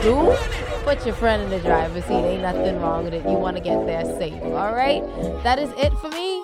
do, put your friend in the driver's seat. Ain't nothing wrong with it. You want to get there safe. All right? That is it for me.